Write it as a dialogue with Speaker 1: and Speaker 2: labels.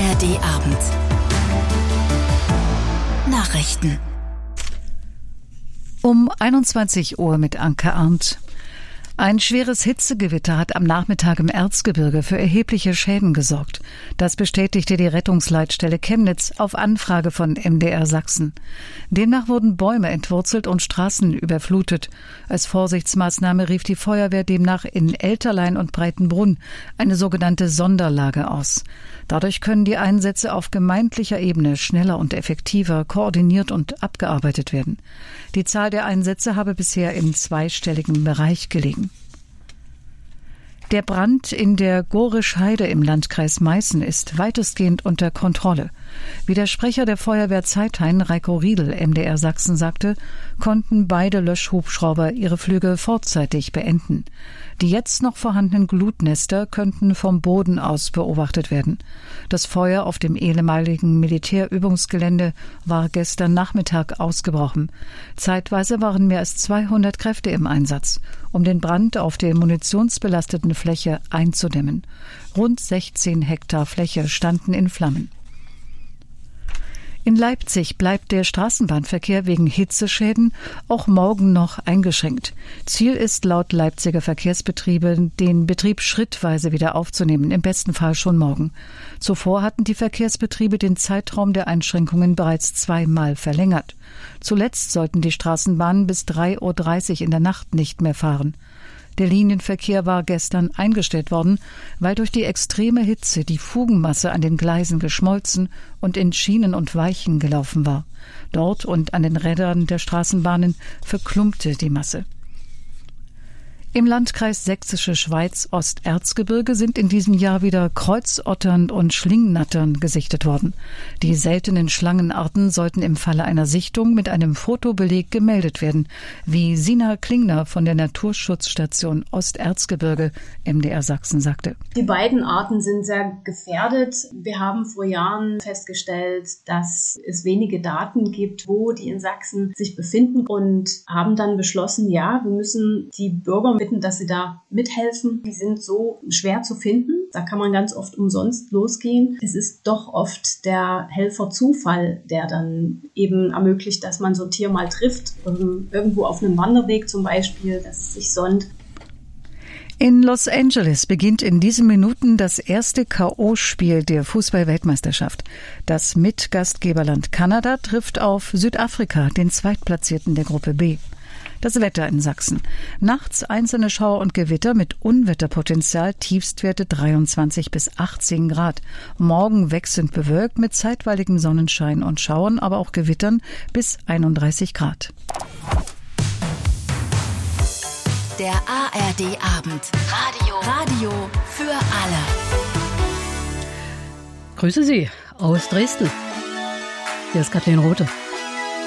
Speaker 1: ARD-Abend. Nachrichten.
Speaker 2: Um 21 Uhr mit Anke Arndt. Ein schweres Hitzegewitter hat am Nachmittag im Erzgebirge für erhebliche Schäden gesorgt. Das bestätigte die Rettungsleitstelle Chemnitz auf Anfrage von MDR Sachsen. Demnach wurden Bäume entwurzelt und Straßen überflutet. Als Vorsichtsmaßnahme rief die Feuerwehr demnach in Elterlein und Breitenbrunn eine sogenannte Sonderlage aus. Dadurch können die Einsätze auf gemeindlicher Ebene schneller und effektiver koordiniert und abgearbeitet werden. Die Zahl der Einsätze habe bisher im zweistelligen Bereich gelegen. Der Brand in der Gorisch-Heide im Landkreis Meißen ist weitestgehend unter Kontrolle. Wie der Sprecher der Feuerwehr Zeithain, Reiko Riedel, MDR Sachsen, sagte, konnten beide Löschhubschrauber ihre Flüge vorzeitig beenden. Die jetzt noch vorhandenen Glutnester könnten vom Boden aus beobachtet werden. Das Feuer auf dem ehemaligen Militärübungsgelände war gestern Nachmittag ausgebrochen. Zeitweise waren mehr als 200 Kräfte im Einsatz, um den Brand auf der munitionsbelasteten Fläche einzudämmen. Rund 16 Hektar Fläche standen in Flammen. In Leipzig bleibt der Straßenbahnverkehr wegen Hitzeschäden auch morgen noch eingeschränkt. Ziel ist laut Leipziger Verkehrsbetriebe, den Betrieb schrittweise wieder aufzunehmen, im besten Fall schon morgen. Zuvor hatten die Verkehrsbetriebe den Zeitraum der Einschränkungen bereits zweimal verlängert. Zuletzt sollten die Straßenbahnen bis 3:30 Uhr in der Nacht nicht mehr fahren. Der Linienverkehr war gestern eingestellt worden, weil durch die extreme Hitze die Fugenmasse an den Gleisen geschmolzen und in Schienen und Weichen gelaufen war. Dort und an den Rädern der Straßenbahnen verklumpte die Masse. Im Landkreis Sächsische Schweiz Osterzgebirge sind in diesem Jahr wieder Kreuzottern und Schlingnattern gesichtet worden. Die seltenen Schlangenarten sollten im Falle einer Sichtung mit einem Fotobeleg gemeldet werden, wie Sina Klingner von der Naturschutzstation Osterzgebirge MDR Sachsen sagte.
Speaker 3: Die beiden Arten sind sehr gefährdet. Wir haben vor Jahren festgestellt, dass es wenige Daten gibt, wo die in Sachsen sich befinden und haben dann beschlossen, ja, wir müssen die Bürger bitten, dass sie da mithelfen. Die sind so schwer zu finden. Da kann man ganz oft umsonst losgehen. Es ist doch oft der Helfer Zufall, der dann eben ermöglicht, dass man so ein Tier mal trifft. Irgendwo auf einem Wanderweg zum Beispiel, dass es sich sonnt.
Speaker 2: In Los Angeles beginnt in diesen Minuten das erste K.O.-Spiel der Fußball-Weltmeisterschaft. Das Mitgastgeberland Kanada trifft auf Südafrika, den Zweitplatzierten der Gruppe B. Das Wetter in Sachsen. Nachts einzelne Schauer und Gewitter mit Unwetterpotenzial, Tiefstwerte 23 bis 18 Grad. Morgen wechselnd bewölkt mit zeitweiligem Sonnenschein und Schauern, aber auch Gewittern bis 31 Grad.
Speaker 1: Der ARD-Abend. Radio für alle.
Speaker 4: Grüße Sie aus Dresden. Hier ist Kathleen Rothe.